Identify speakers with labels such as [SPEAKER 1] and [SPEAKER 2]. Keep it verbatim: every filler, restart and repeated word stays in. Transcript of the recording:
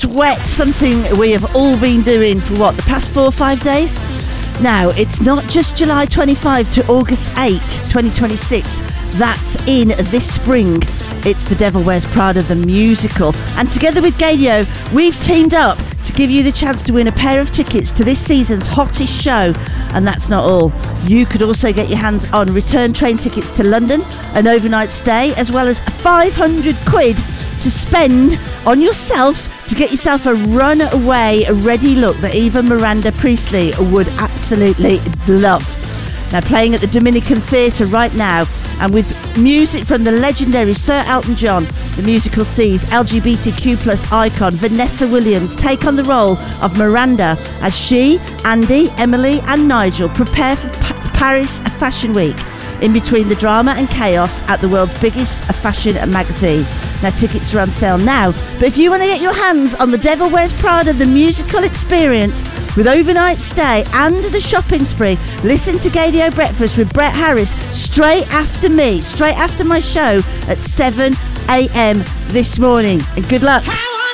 [SPEAKER 1] sweat, something we have all been doing for what, the past four or five days? Now, it's not just July twenty-fifth to August eighth, twenty twenty-six. That's in this spring. It's The Devil Wears Prada, the musical. And together with Gadio, we've teamed up to give you the chance to win a pair of tickets to this season's hottest show. And that's not all. You could also get your hands on return train tickets to London, an overnight stay, as well as five hundred quid to spend on yourself to get yourself a runaway ready look that even Miranda Priestley would absolutely love. Now, playing at the Dominican Theatre right now, and with music from the legendary Sir Elton John, the musical sees L G B T Q plus icon Vanessa Williams take on the role of Miranda as she, Andy, Emily and Nigel prepare for pa- Paris Fashion Week, in between the drama and chaos at the world's biggest fashion magazine. Now, tickets are on sale now, but if you want to get your hands on The Devil Wears Prada, the musical experience with overnight stay and the shopping spree, listen to Gadio Breakfast with Brett Harris straight after me, straight after my show at seven a.m. this morning. And good luck.